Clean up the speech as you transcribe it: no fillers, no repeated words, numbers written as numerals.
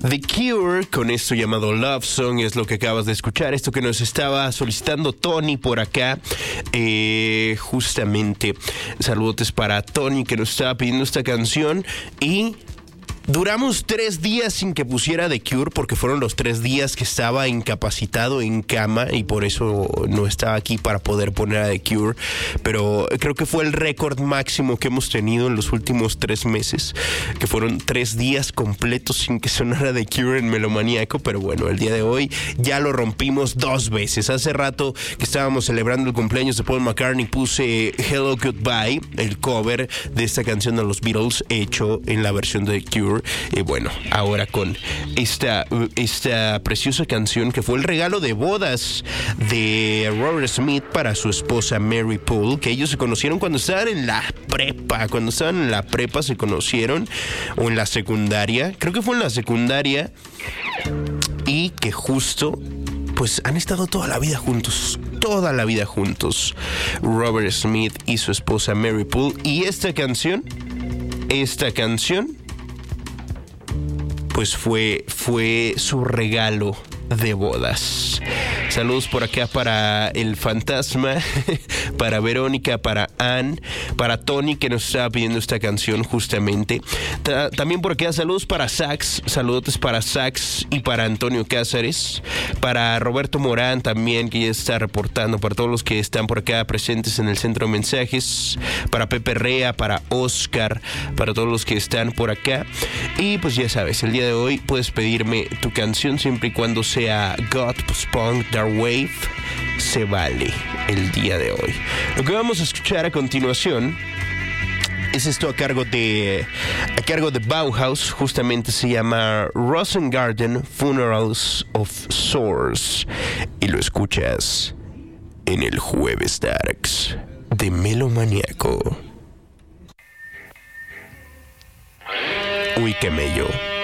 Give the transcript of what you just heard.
The Cure, con esto llamado Love Song, es lo que acabas de escuchar. Esto que nos estaba solicitando Tony por acá. Justamente, saludos para Tony que nos estaba pidiendo esta canción. Y duramos 3 días sin que pusiera The Cure, porque fueron los 3 días que estaba incapacitado en cama y por eso no estaba aquí para poder poner a The Cure. Pero creo que fue el récord máximo que hemos tenido en los últimos 3 meses, que fueron 3 días completos sin que sonara The Cure en Melomaníaco. Pero bueno, el día de hoy ya lo rompimos 2 veces. Hace rato que estábamos celebrando el cumpleaños de Paul McCartney, puse Hello Goodbye, el cover de esta canción de los Beatles, hecho en la versión de The Cure. Y bueno, ahora con esta preciosa canción que fue el regalo de bodas de Robert Smith para su esposa Mary Poole, que ellos se conocieron cuando estaban en la prepa. Cuando estaban en la prepa se conocieron, o en la secundaria, creo que fue en la secundaria, y que justo pues han estado toda la vida juntos, Robert Smith y su esposa Mary Poole. Y esta canción pues fue su regalo de bodas. Saludos por acá para el fantasma, para Verónica, para Ann, para Tony que nos estaba pidiendo esta canción justamente. También por acá saludos para Sax, saludos para Sax y para Antonio Cázares, para Roberto Morán también, que ya está reportando, para todos los que están por acá presentes en el centro de mensajes, para Pepe Rea, para Oscar, para todos los que están por acá. Y pues ya sabes, el día de hoy puedes pedirme tu canción siempre y cuando sea God, Post-Punk, Dark Wave, se vale el día de hoy. Lo que vamos a escuchar a continuación es esto a cargo de Bauhaus. Justamente se llama Rosengarten Funerals of Swords y lo escuchas en el Jueves Darks de Melomaníaco. Uy, qué mello.